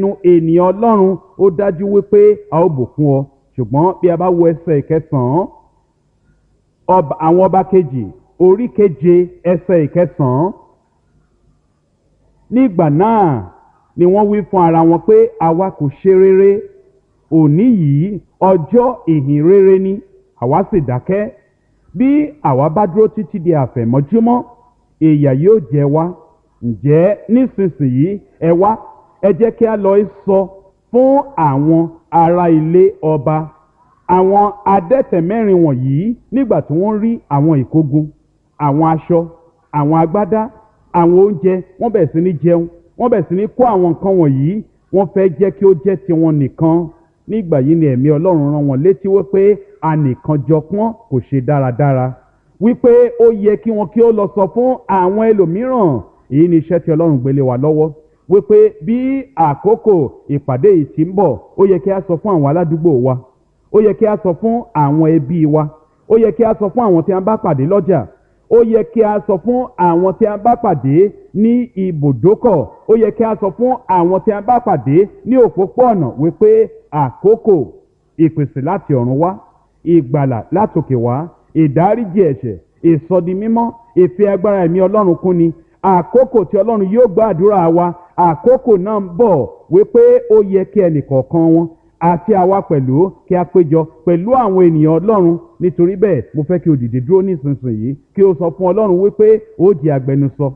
nínú ènìyàn Ọlọ́run ó dájú wípé a ó bùkún ọ. Ṣùgbọ́n bí a bá wo ẹsẹ̀ ìkẹsàn-án àwọn ọba kejì orí keje ẹsẹ̀ ìkẹsàn-án, nígbà náà ni wọ́n wí fún ara wọn pé àwa kò ṣe rere, òní yìí ọjọ́ ìhìn rere ni, àwa sì dákẹ́. Bí àwa bá dúró títí di àfẹ̀mọ́júmọ́, ìyà yóò jẹ wá. Ǹjẹ́ nísinsìnyí ẹ wá, ẹ jẹ́ kí a lọ sọ fún àwọn ará ilé ọba. Àwọn adẹ́tẹ̀ mẹ́rin wọ̀nyí nígbà tí wọ́n rí àwọn ìkógun, àwọn aṣọ, àwọn agbádá, àwọn oúnjẹ, wọ́n bẹ̀rẹ̀ sí ní jẹun, wọ́n bẹ̀rẹ̀ sí ní kó àwọn nǹkan wọ̀nyí, wọ́n fẹ́ jẹ́ kí ó jẹ́ tiwọn nìkan. Nígbà yìí ni ẹ̀mí Ọlọ́run rán wọn létí wípé anìkanjọpọ́n kò ṣe dáradára, wípé ó yẹ kí wọn kí ó lọ sọ fún àwọn ẹlòmíràn. Èyí ni iṣẹ́ tí Ọlọ́run gbélé wa lọ́wọ́, wípé bí àkókò ìpàdé yìí ti ń bọ̀, ó yẹ kí a sọ fún àwọn aládùúgbò wa, ó yẹ kí a sọ fún àwọn ẹbí wa, ó yẹ kí a sọ fún àwọn tí a bá pàdé lọ́jà, ó yẹ kí a sọ fún àwọn tí a bá pàdé ní ibùdókọ̀, ó yẹ kí a sọ fún àwọn tí a bá pàdé ní òpópó-ọ̀nà wípé àkókò ìpèsè láti ọ̀run wá, ìgbàlà látòkè wá, ìdáríjì ẹ̀ṣẹ̀, ìsọdimímọ́, ìfi agbára ẹ̀mí Ọlọ́run kún ni. Àkókò tí Ọlọ́run yóò gbọ́ àdúrà wa, àkókò náà ń bọ̀ wípé ó yẹ kí ẹnìkọ̀ọ̀kan wọn àti àwa pẹ̀lú kí a péjọ pẹ̀lú àwọn ènìyàn Ọlọ́run. Nítorí bẹ́ẹ̀ mo fẹ́ kí o dìde dúró nísinsìnyí kí o sọ fún Ọlọ́run wípé ó di agbẹnusọ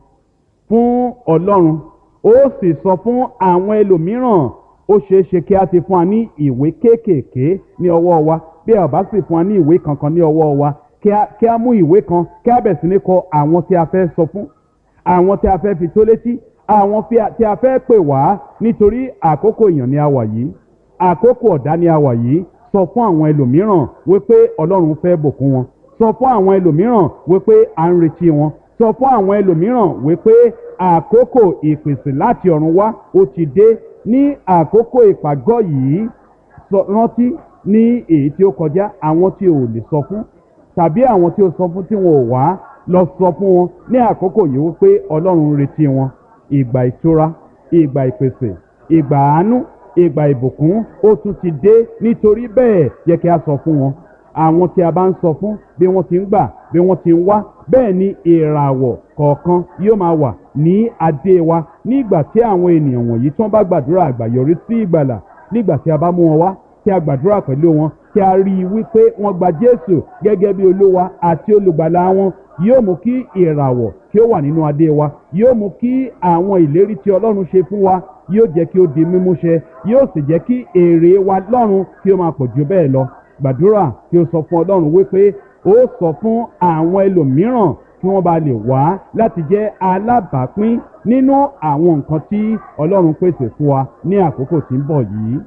fún Ọlọ́run, ó sì sọ fún àwọn ẹlòmíràn. Ó ṣeé ṣe kí a ti fún wa ní ìwé kéékèèké ní ọwọ́ wa. Bí a bá sì fún wa ní ìwé kankan ní ọwọ́ wa, kí a mú ìwé kan kí a bẹ̀rẹ̀ sí ní kọ àwọn tí a fẹ́ sọ fún, àwọn tí a fẹ́ fi tó létí, àwọn tí a fẹ́ pè wá. Nítorí àkókò ìyàn ni a wà yìí, àkókò ọ̀dá ni a wà yìí. Sọ fún àwọn ẹlòmíràn wípé Ọlọ́run fẹ́ bùkún wọn. Sọ fún àwọn ẹlòmíràn wípé à ń retí wọn. Sọ fún àwọn ẹlòmíràn wípé àkókò ìpèsè láti ọ̀run wá ó ti dé. Ní àkókò ìpàgọ́ yìí, rántí ní èyí tí ó kọjá, àwọn tí ò lè sọ fún tàbí àwọn tí ó sọ fún tí wọn ò wá, lọ sọ fún wọn ní àkókò yìí wípé Ọlọ́run ń retí wọn. Ìgbà ìtura, ìgbà ìpèsè, ìgbà àánú, ìgbà ìbùkún ó tún ti dé. Nítorí bẹ́ẹ̀ yẹ kí a sọ fún wọn. Àwọn tí a bá ń sọ fún, bí wọ́n ti ń gbà, bí wọ́n ti ń wá, bẹ́ẹ̀ ni ìràwọ̀ kọ̀ọ̀kan yóò máa wà ní adé wa. Nígbà tí àwọn ènìyàn wọ̀nyí tí wọ́n bá gbàdúrà àgbàyọrí sí ìgbàlà, nígbà tí a bá mú wọn wá, tí a gbàdúrà pẹ̀lú wọn, tí a rí i wípé wọ́n gba Jésù gẹ́gẹ́ bí Olúwa àti olùgbàlà wọn, yóò mú kí ìràwọ̀ kí ó wà nínú adé wa, yóò mú kí àwọn ìlérí tí Ọlọ́run ṣe fún wa yóò jẹ́ kí ó di mímúṣẹ, yóò sì jẹ́ kí èrè wa lọ́run kí ó máa pọ̀ jù bẹ́ẹ̀ lọ. Gbàdúrà kí o sọ fún Ọlọ́run wípé ó sọ fún àwọn ẹlòmíràn kí wọ́n bá lè wá láti jẹ́ alábàápín nínú àwọn nǹkan tí Ọlọ́run pèsè fún wa ní àkókò tí ń bọ̀ yìí.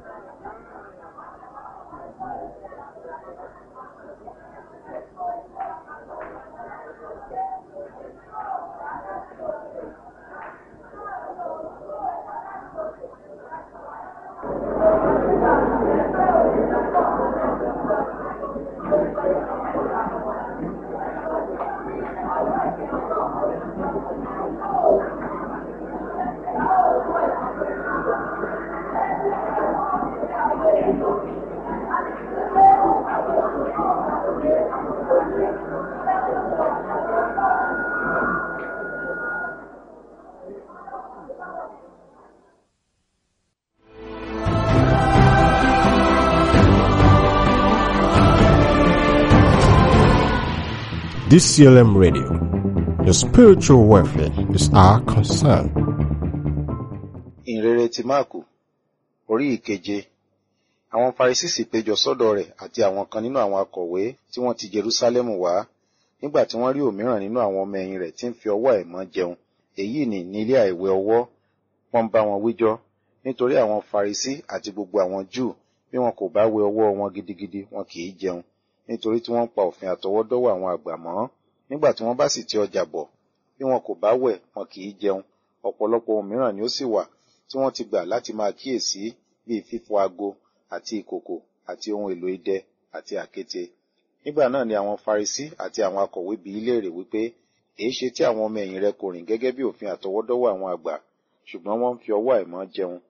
DCLM Radio. Your spiritual welfare is our concern. Ìhìnrere ti Máàkù, orí ìkeje. Àwọn Farisí sì péjọ sọ́dọ̀ rẹ̀ àti àwọn kan nínú àwọn akọ̀wé tí wọ́n ti Jerúsálẹ́mù wá, nígbà tí wọ́n rí òmíràn nínú àwọn ọmọ ẹ̀yìn rẹ̀ tí ń fi ọwọ́ àìmọ́ jẹun. Èyí ni ní ilé àìwẹ̀ ọwọ́. Wọ́n bá wọn wíjọ́, nítorí àwọn Farisí àti gbogbo àwọn Júù bí wọn kò bá wẹ ọwọ́ wọn gidigidi wọn kì í jẹun, nítorí tí wọ́n pa òfin àtọwọ́dọ́wọ́ àwọn àgbà mọ́. Nígbà tí wọ́n bá sì ti ọjà bọ̀, bí wọn kò bá wẹ̀ wọn kì í jẹun. Ọ̀pọ̀lọpọ̀ ohun mìíràn ni ó sì wà tí wọ́n ti gbà láti máa kíyèsí, bíi fífọ ago àti ìkòkò àti ohun èlò idẹ àti àkéte. Nígbà náà ni àwọn Farisí àti àwọn akọ̀wé bi í léèrè wípé, èéṣe tí àwọn ọmọ ẹ̀yìn rẹ kò rìn gẹ́gẹ́ bí òfin àtọwọ́dọ́wọ́ àwọn àgbà, ṣùgbọ́n wọ́n ń fi ọwọ́ àìmọ́ jẹun?